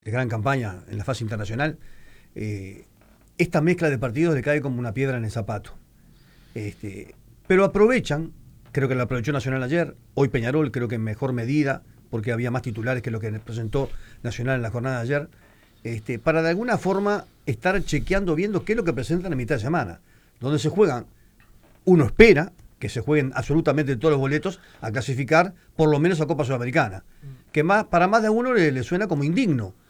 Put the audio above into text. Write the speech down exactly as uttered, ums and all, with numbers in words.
de gran campaña en la fase internacional, eh, esta mezcla de partidos le cae como una piedra en el zapato. Este, pero aprovechan, creo que lo aprovechó Nacional ayer, hoy Peñarol creo que en mejor medida, porque había más titulares que lo que presentó Nacional en la jornada de ayer, este, para de alguna forma estar chequeando, viendo qué es lo que presentan en mitad de semana, donde se juegan, uno espera que se jueguen absolutamente todos los boletos a clasificar, por lo menos a Copa Sudamericana, que más, para más de uno le, le suena como indigno